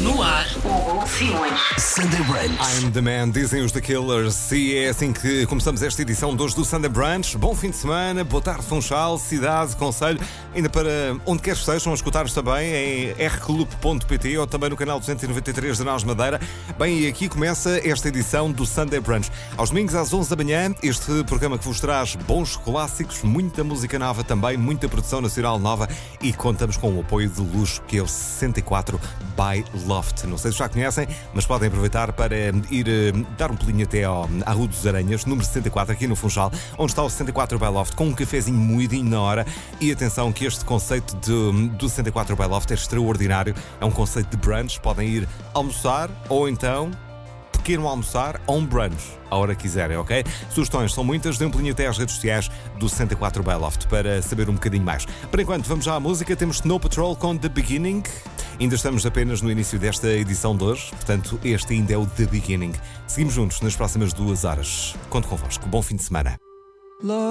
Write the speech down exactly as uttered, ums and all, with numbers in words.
No ar, Hugo Simões. Sunday Brunch. I'm the man, dizem os The Killers. E é assim que começamos esta edição de hoje do Sunday Brunch. Bom fim de semana, boa tarde, Funchal, cidade, concelho. Ainda para onde quer que estejam a escutar-nos também em r club ponto p t ou também no canal duzentos e noventa e três da Nós Madeira. Bem, e aqui começa esta edição do Sunday Brunch. Aos domingos às onze da manhã, este programa que vos traz bons clássicos, muita música nova também, muita produção nacional nova e contamos com o apoio de luxo que é o sessenta e quatro by Loft. Não sei se já conhecem, mas podem aproveitar para ir uh, dar um pulinho até ao, à Rua dos Aranhas, número sessenta e quatro, aqui no Funchal, onde está o sessenta e quatro by Loft, com um cafezinho moidinho na hora. E atenção que este conceito de, do sessenta e quatro by Loft é extraordinário. É um conceito de brunch. Podem ir almoçar ou então pequeno almoçar ou um brunch, a hora que quiserem, ok? Sugestões são muitas, dêem um pulinho até às redes sociais do sessenta e quatro by Loft para saber um bocadinho mais. Por enquanto, vamos já à música. Temos Snow Patrol com The Beginning. Ainda estamos apenas no início desta edição de hoje, portanto, este ainda é o The Beginning. Seguimos juntos nas próximas duas horas. Conto convosco. Bom fim de semana.